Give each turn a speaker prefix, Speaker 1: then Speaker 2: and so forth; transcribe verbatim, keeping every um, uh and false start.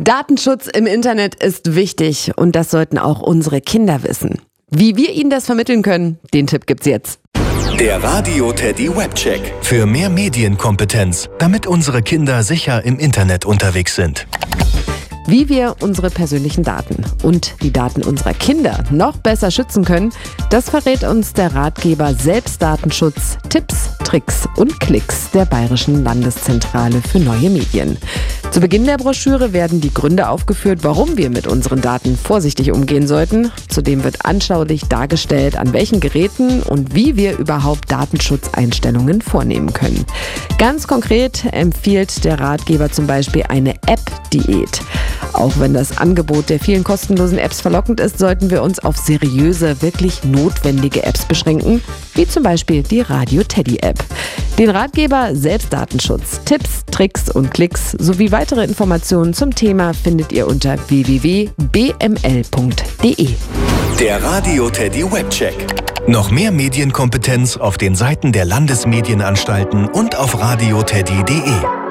Speaker 1: Datenschutz im Internet ist wichtig und das sollten auch unsere Kinder wissen. Wie wir ihnen das vermitteln können, den Tipp gibt's jetzt.
Speaker 2: Der Radio Teddy Webcheck. Für mehr Medienkompetenz, damit unsere Kinder sicher im Internet unterwegs sind.
Speaker 1: Wie wir unsere persönlichen Daten und die Daten unserer Kinder noch besser schützen können, das verrät uns der Ratgeber Selbstdatenschutz, Tipps, Tricks und Klicks der Bayerischen Landeszentrale für neue Medien. Zu Beginn der Broschüre werden die Gründe aufgeführt, warum wir mit unseren Daten vorsichtig umgehen sollten. Zudem wird anschaulich dargestellt, an welchen Geräten und wie wir überhaupt Datenschutzeinstellungen vornehmen können. Ganz konkret empfiehlt der Ratgeber zum Beispiel eine App-Diät. Auch wenn das Angebot der vielen kostenlosen Apps verlockend ist, sollten wir uns auf seriöse, wirklich notwendige Apps beschränken, wie zum Beispiel die Radio Teddy App. Den Ratgeber Selbstdatenschutz, Tipps, Tricks und Klicks sowie weitere Informationen zum Thema findet ihr unter w w w punkt b m l punkt d e.
Speaker 2: Der Radio Teddy Webcheck. Noch mehr Medienkompetenz auf den Seiten der Landesmedienanstalten und auf radio teddy punkt d e.